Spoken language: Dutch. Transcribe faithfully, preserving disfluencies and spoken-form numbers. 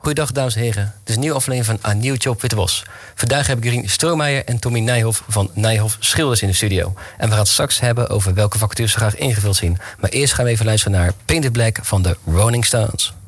Goedendag, dames en heren. Dit is een nieuwe aflevering van A Nieuw Job Wittebos. Vandaag heb ik Rien Stroomeijer en Tommy Nijhoff van Nijhoff Schilders in de studio. En we gaan het straks hebben over welke vacatures ze graag ingevuld zien. Maar eerst gaan we even luisteren naar Painted Black van de Rolling Stones.